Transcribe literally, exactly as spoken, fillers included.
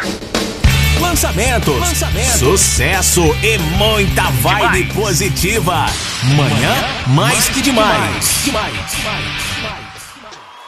Lançamentos, Lançamentos, sucesso e muita vibe demais. Positiva. Manhã mais que demais. demais. demais.